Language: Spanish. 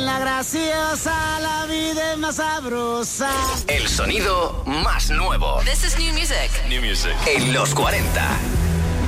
en la graciosa, la vida es más sabrosa. El sonido más nuevo. This is new music. New music. En los 40.